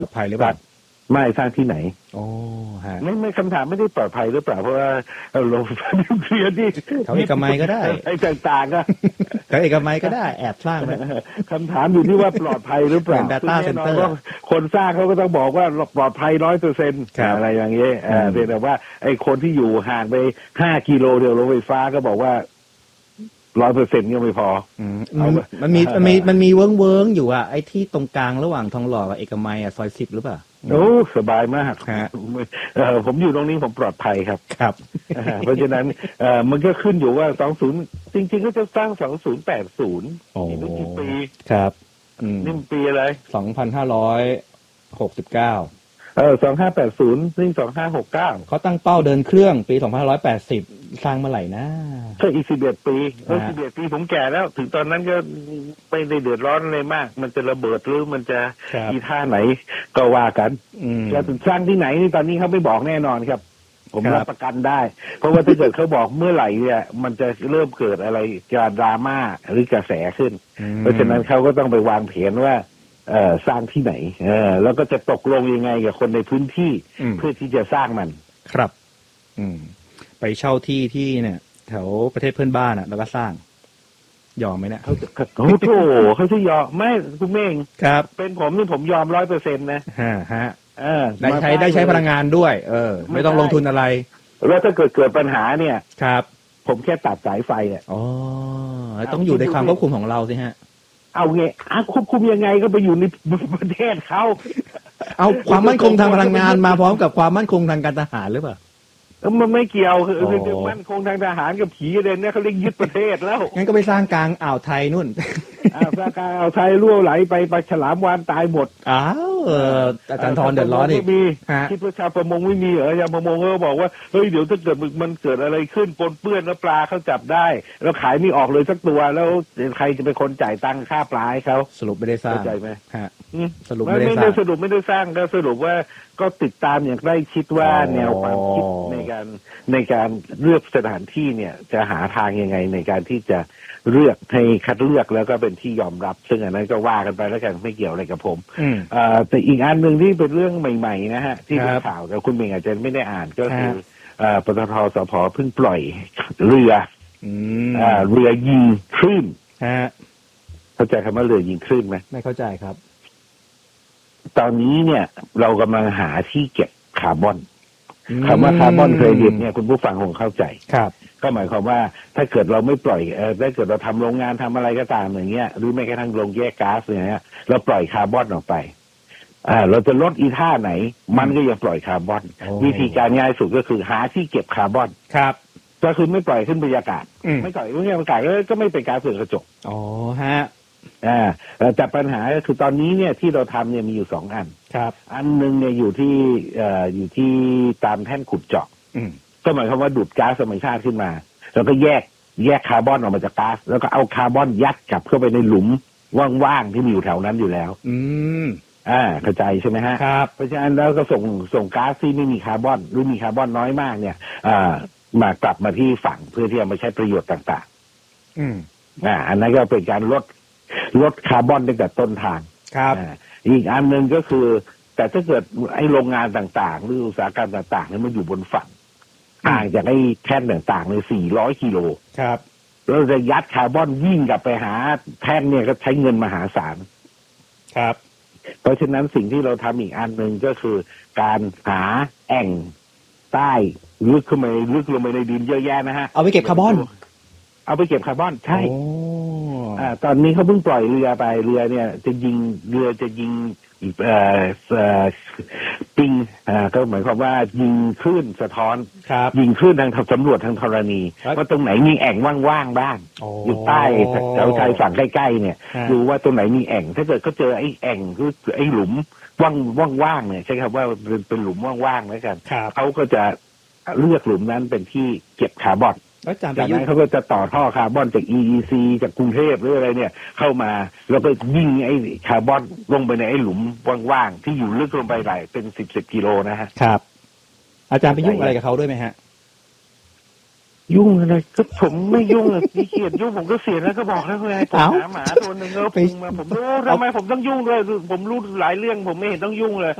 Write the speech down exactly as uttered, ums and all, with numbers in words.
ปลอดภัยหรือเปล่าไม่สร้างที่ไหนอ๋อฮะไม่ไม่คำถามไม่ได้ปลอดภัยหรือเปล่าเพราะว่าโรงไฟฟ้านิวเคลียร์ที่แถวเอกมัยก็ได้ไอ้ต่างๆก็แถวเอกมัยก็ได้แอบสร้างนะคำถามอยู่ที่ว่าปลอดภัยหรือเปล่า Data Center คนสร้างเขาก็ต้องบอกว่าปลอดภัยร้อยเปอร์เซ็นต์อะไรอย่างเงี้ยเพียงแต่ว่าไอ้คนที่อยู่ห่างไปห้ากิโลเดียวโรงไฟฟ้าก็บอกว่าร้อยเปอร์เซ็นต์ยังไม่พอมันมีมันมีมันมีเวิ้งเวิ้งอยู่อ่ะไอ้ที่ตรงกลางระหว่างทองหล่อกับเอกมัยอ่ะซอยสิบหรือเปล่าโอ้สบายมากผมอยู่ตรงนี้ผมปลอดภัยครับครับเพราะฉะนั้นมันก็ขึ้นอยู่ว่าสองศูนย์จริงๆก็จะสร้างสองศูนย์แปดศูนย์นี่ไม่กี่ปีครับนี่ปีอะไรสองพันห้าร้อยหกสิบเก้าเออสองห้าแปดศูนย์นี่สองห้าหกเก้าเขาตั้งเป้าเดินเครื่องปีสองพันห้าร้อยแปดสิบสร้างเมื่อไหร่นะก็อีกสิบเอ็ดปีก็สิบเอ็ดปีผมแก่แล้วถึงตอนนั้นก็ไม่ได้เดือดร้อนอะไรมากมันจะระเบิดหรือมันจะอีท่าไหนก็ว่ากันจะถึงสร้างที่ไหนนี่ตอนนี้เขาไม่บอกแน่นอนครับผมรับประกันได้เพราะว่าถ้าเกิดเขาบอกเมื่อไหร่เนี่ยมันจะเริ่มเกิดอะไรการดราม่าหรือกระแสขึ้นเพราะฉะนั้นเขาก็ต้องไปวางแผนว่าเอ่อสร้างที่ไหนเออแล้วก็จะตกลงยังไงกับคนในพื้นที่เพื่อที่จะสร้างมันครับอืมไปเช่าที่ที่เนี่ยแถวประเทศเพื่อนบ้านอ่ะแล้วก็สร้างยอมไหมเนี่ยเขาโอ้โหเขาจะยอมไม่คุณเม่งครับเป็นผมนี่ผมยอมร้อยเปอร์เซ็นต์นะฮะฮะเออได้ใช้ได้ใช้พลังงานด้วยเออไม่ต้องลงทุนอะไรแล้วถ้าเกิดเกิดปัญหาเนี่ยครับผมแค่ตัดสายไฟอ่ะอ๋อต้องอยู่ในความควบคุมของเราสิฮะเอาไงอ่ะควบคุมยังไงก็ไปอยู่ในประเทศเขาเอาความมั่นคงทางพลังงานมาพร้อมกับความมั่นคงทางการทหารหรือเปล่ามันไม่เกี่ยวคือมั่นคงทางทหารกับผีเด่นเนี่ยเขาเรียกยึดประเทศแล้วงั้นก็ไปสร้างกลางอ่าวไทยนู่นอ่าสร้างกลางอ่าวไทยรั่วไหลไปปลาฉลามวาฬตายหมดอ้าวอาจารย์ธรเดือดร้อนอีกคิดว่าชาวประมงไม่มีเหรอชาวประมงก็บอกว่าเฮ้ยเดี๋ยวถ้าเกิดมันเกิดอะไรขึ้นปนเปื้อนแล้วปลาเขาจับได้แล้วขายไม่ออกเลยสักตัวแล้วใครจะเป็นคนจ่ายตังค่าปลาให้เขาสรุปไม่ได้สร้างเข้าใจไหมฮะสรุปไม่ได้สร้างสรุปไม่ได้สร้างก็สรุปว่าก็ติดตามอย่างใกล้ชิดว่าแนวความคิดในการในการเลือกสถานที่เนี่ยจะหาทางยังไงในการที่จะเลือกให้คัดเลือกแล้วก็เป็นที่ยอมรับซึ่งอันนั้นก็ว่ากันไปแล้วกันไม่เกี่ยวอะไรกับผมแต่อีกอันหนึ่งที่เป็นเรื่องใหม่ๆนะฮะที่เป็นข่าวแต่คุณเมงอาจจะไม่ได้อ่านก็คือปตท.สผ.เพิ่งปล่อยเรือเรือยิงคลื่นเข้าใจคำว่าเรือยิงคลื่นไหมไม่เข้าใจครับตอนนี้เนี่ยเรากำลังหาที่เก็บคาร์บอนคำว่าคาร์บอนเครดิตเนี่ยคุณผู้ฟังคงเข้าใจครับก็หมายความว่าถ้าเกิดเราไม่ปล่อยเออถ้าเกิดเราทำโรงงานทำอะไรก็ตามอย่างเงี้ยหรือแม้กระทั่งโรงแยกก๊าซอย่างเงี้ยเราปล่อยคาร์บอนออกไปอ่าเราจะลดอีท่าไหนมันก็ยังปล่อยคาร์บอนวิธีการง่ายสุดก็คือหาที่เก็บคาร์บอนครับก็คือไม่ปล่อยขึ้นบรรยากาศไม่ปล่อยขึ้นบรรยากาศก็ไม่เป็นก๊าซเรือนกระจกอ๋อฮะอ่าแต่ปัญหาก็คือตอนนี้เนี่ยที่เราทำเนี่ยมีอยู่สองอันครับอันหนึ่งเนี่ยอยู่ที่เอ่ออยู่ที่ตามแท่นขุดเจาะก็หมายความว่าดูดก๊าซธรรมชาติขึ้นมาแล้วก็แยกแยกคาร์บอนออกมาจากก๊าซแล้วก็เอาคาร์บอนยัดกลับเข้าไปในหลุมว่างๆที่มีอยู่แถวนั้นอยู่แล้วอืมอ่าเข้าใจใช่ไหมฮะครับเพราะฉะนั้นแล้วก็ส่งส่งก๊าซที่ไม่มีคาร์บอนหรือมีคาร์บอนน้อยมากเนี่ยอ่ามากลับมาที่ฝั่งเพื่อที่จะมาใช้ประโยชน์ต่างๆอืมอ่าอันนั้นก็เป็นการลดลดคาร์บอนตั้งแต่ต้นทางครับอีกอันหนึ่งก็คือแต่ถ้าเกิดไอ้โรงงานต่างๆหรืออุตสาหกรรมต่างๆเนี่ยมันอยู่บนฝั่งห่างจากไอ้แท่นต่างๆเลยสี่ร้อยกิโลครับเราจะยัดคาร์บอนวิ่งกลับไปหาแท่นเนี่ยก็ใช้เงินมหาศาลครับเพราะฉะนั้นสิ่งที่เราทำอีกอันหนึ่งก็คือการหาแอ่งใต้ลึกเข้าไปลึกลงไปในดินเยอะแยะนะฮะเอาไปเก็บคาร์บอนเอาไปเก็บคาร์บอนใช่อ่าตอนนี้เขาเพิ่งปล่อยเรือไปเรือเนี่ยจะยิงเรือจะยิงเอ่อเอ่อปิงอ่าก็หมายความว่ายิงคลื่นสะท้อนยิงคลื่นทางสำรวจทางธรณีว่าตรงไหนมีแอ่งว่างๆบ้างอยู่ใต้แถวชายฝั่งใกล้ๆเนี่ยดูว่าตรงไหนมีแอ่งถ้าเกิดเขาเจอไอ้แอ่งคือไอ้หลุมว่างว่างๆเนี่ยใช่ครับว่าเป็นหลุมว่างๆแล้วกันเขาก็จะเลือกหลุมนั้นเป็นที่เก็บคาร์บอนจากนั้นเขาก็จะต่อท่อคาร์บอนจาก อี อี ซี จากกรุงเทพหรืออะไรเนี่ยเข้ามาแล้วก็ยิงไอ้คาร์บอนลงไปในไอ้หลุมว่างๆที่อยู่ลึกลงไปหลายเป็นสิบสิบกิโลนะฮะครับอาจารย์ไปยุ่งอะไรกับเขาด้วยไหมฮะยุ่งอะไรก็ผมไม่ยุ่งอ่ะพี่เกียรยุ่งผมก็เสียแล้วก็บอกแล้วไงผมหาหมาตัวหนึ่งแล้วปรุงมาผมรู้ทำไมผมต้องยุ่งด้วยผมรู้หลายเรื่องผมไม่เห็นต้องยุ่งเลย